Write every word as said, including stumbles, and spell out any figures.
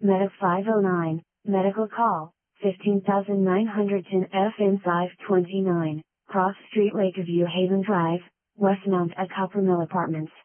Meta five oh nine, medical call, fifteen thousand nine hundred ten F N five twenty-nine, Cross Street Lakeview Haven Drive, Westmount at Coppermill Apartments.